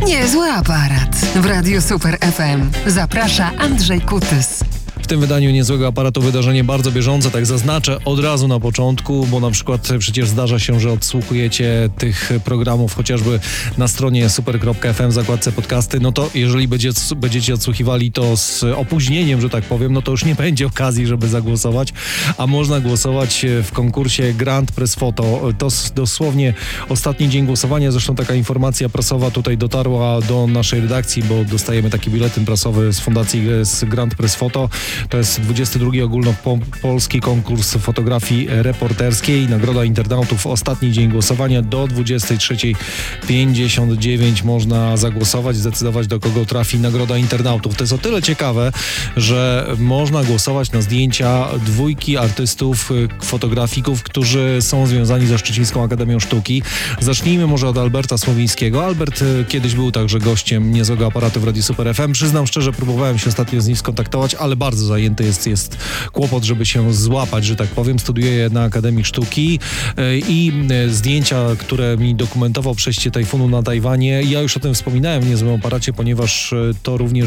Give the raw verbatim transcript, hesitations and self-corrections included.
Niezły aparat. W Radiu Super F M. Zaprasza Andrzej Kutys. W tym wydaniu Niezłego Aparatu wydarzenie bardzo bieżące, tak zaznaczę od razu na początku, bo na przykład przecież zdarza się, że odsłuchujecie tych programów chociażby na stronie super kropka f m w zakładce podcasty, no to jeżeli będzie, będziecie odsłuchiwali to z opóźnieniem, że tak powiem, no to już nie będzie okazji, żeby zagłosować, a można głosować w konkursie Grand Press Photo. To dosłownie ostatni dzień głosowania, zresztą taka informacja prasowa tutaj dotarła do naszej redakcji, bo dostajemy taki biuletyn prasowy z fundacji z Grand Press Photo. To jest dwudziesty drugi ogólnopolski konkurs fotografii reporterskiej. Nagroda internautów. Ostatni dzień głosowania do dwudziestej trzeciej pięćdziesiąt dziewięć można zagłosować, zdecydować, do kogo trafi nagroda internautów. To jest o tyle ciekawe, że można głosować na zdjęcia dwójki artystów, fotografików, którzy są związani ze Szczecińską Akademią Sztuki. Zacznijmy może od Alberta Słowińskiego. Albert kiedyś był także gościem Niezłego Aparatu w Radiu Super F M. Przyznam szczerze, próbowałem się ostatnio z nim skontaktować, ale bardzo zajęty jest, jest kłopot, żeby się złapać, że tak powiem. Studiuje na Akademii Sztuki i zdjęcia, które mi dokumentował przejście tajfunu na Tajwanie, ja już o tym wspominałem w Niezłym Aparacie, ponieważ to również